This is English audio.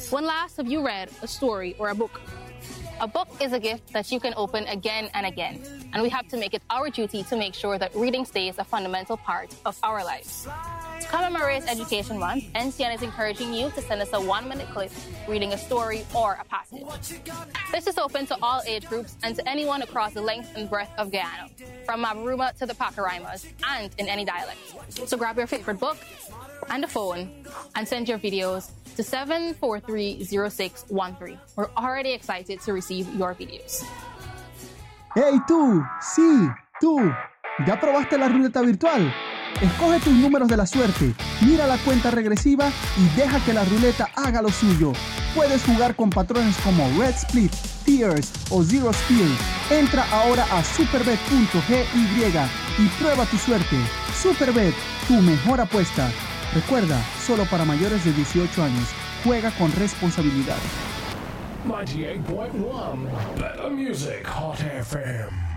When last have you read a story or a book? A book is a gift that you can open again and again, and we have to make it our duty to make sure that reading stays a fundamental part of our lives. To commemorate Education Month, NCN is encouraging you to send us a 1-minute clip reading a story or a passage. This is open to all age groups and to anyone across the length and breadth of Guyana, from Mabaruma to the Pacaraimas, and in any dialect. So grab your favorite book and a phone and send your videos to 7430613. We're already excited to receive your videos. ¡Hey tú! ¡Sí! ¡Tú! ¿Ya probaste la ruleta virtual? Escoge tus números de la suerte, mira la cuenta regresiva y deja que la ruleta haga lo suyo. Puedes jugar con patrones como Red Split, Tears o Zero Spill. Entra ahora a superbet.gy y prueba tu suerte. Superbet, tu mejor apuesta. Recuerda, solo para mayores de 18 años. Juega con responsabilidad. 98.1 Better Music Hot FM.